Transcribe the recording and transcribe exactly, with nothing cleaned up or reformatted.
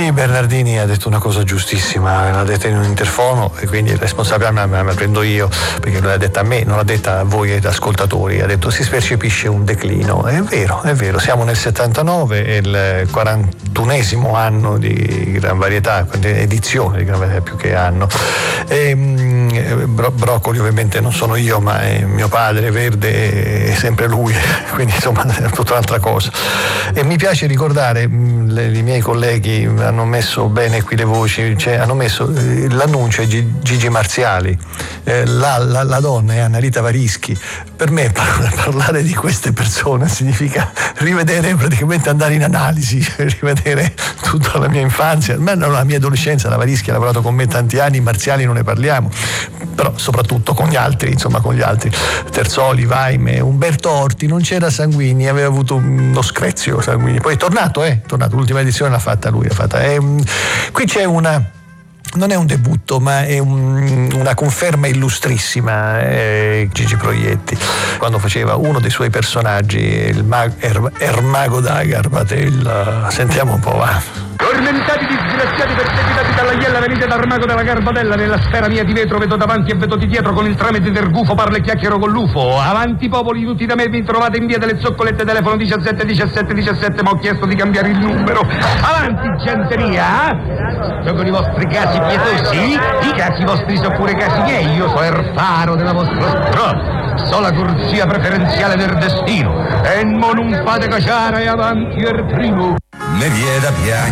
Sì, Bernardini ha detto una cosa giustissima, l'ha detta in un interfono e quindi il responsabile me la prendo io, perché l'ha detta a me, non l'ha detta a voi ascoltatori, ha detto si percepisce un declino. È vero, è vero, siamo nel settantanove, è il quarantunesimo anno di Gran Varietà, edizione di Gran Varietà più che anno. E, bro, Broccoli ovviamente non sono io, ma è mio padre, Verde è sempre lui, quindi insomma è tutta un'altra cosa. E mi piace ricordare, le, i miei colleghi hanno messo bene qui le voci, cioè hanno messo eh, l'annuncio è Gigi Marziali, eh, la, la, la donna è Annalita Varischi. Per me par- parlare di queste persone significa rivedere, praticamente andare in analisi, rivedere tutta la mia infanzia, ma non la mia adolescenza. La Varischi ha lavorato con me tanti anni, Marziali non ne parliamo, però soprattutto con gli altri, insomma con gli altri, Terzoli, Vaime, Umberto Orti, non c'era Sanguini, aveva avuto uno screzio Sanguini, poi è tornato, eh, è tornato, l'ultima edizione l'ha fatta lui, l'ha fatta. E, qui c'è una, non è un debutto, ma è un, una conferma illustrissima, eh, Gigi Proietti, quando faceva uno dei suoi personaggi, il mag, er, Ermago da Garbatella. Sentiamo un po', va. Tormentati disgraziati perseguitati dalla iella venite da Armago della Garbatella, nella sfera mia di vetro vedo davanti e vedo di dietro, con il tramite del gufo parlo e chiacchiero con l'ufo. Avanti popoli tutti da me, vi trovate in via delle Zoccolette, telefono diciassette diciassette diciassette, ma ho chiesto di cambiare il numero. Avanti genteria, sto con i vostri casi pietosi, i casi vostri sono pure casi miei, io so il faro della vostra strada, so la corsia preferenziale del destino, e mo non fate caciara e avanti er primo. Me viene da piangere